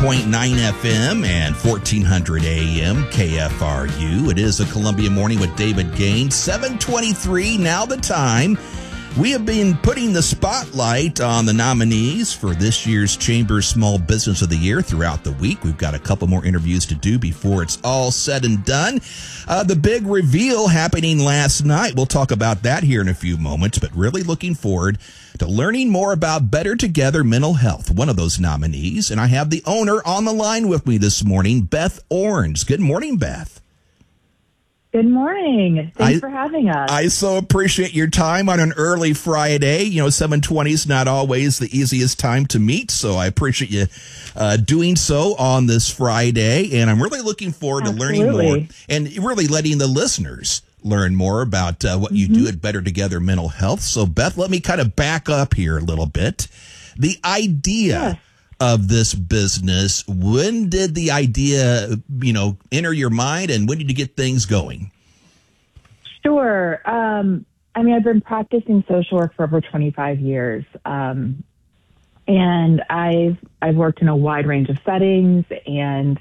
FM and 1400 AM KFRU. It is a Columbia Morning with David Gaines. 7:23, now the time. We have been putting the spotlight on the nominees for this year's Chamber Small Business of the Year throughout the week. We've got a couple more interviews to do before it's all said and done. The big reveal happening last night. We'll talk about that here in a few moments, but really looking forward to learning more about Better Together Mental Health, one of those nominees. And I have the owner on the line with me this morning, Beth Orns. Good morning, Beth. Good morning. Thanks for having us. I so appreciate your time on an early Friday. 7:20 is not always the easiest time to meet, so I appreciate you doing so on this Friday. And I'm really looking forward to learning more and really letting the listeners learn more about what you do at Better Together Mental Health. So, Beth, let me kind of back up here a little bit. The idea of this business, when did the idea, enter your mind, and when did you get things going? Sure. I've been practicing social work for over 25 years. And I've worked in a wide range of settings and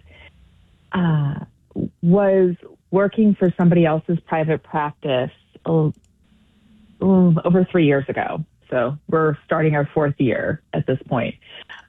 was working for somebody else's private practice over 3 years ago. So we're starting our fourth year at this point.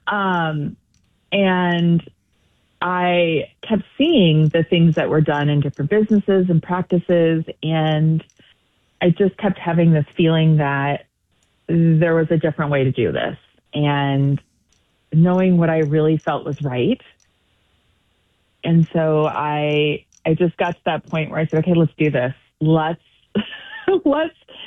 And I kept seeing the things that were done in different businesses and practices. And I just kept having this feeling that there was a different way to do this. And knowing what I really felt was right. And so I just got to that point where I said, okay, let's do this. Let's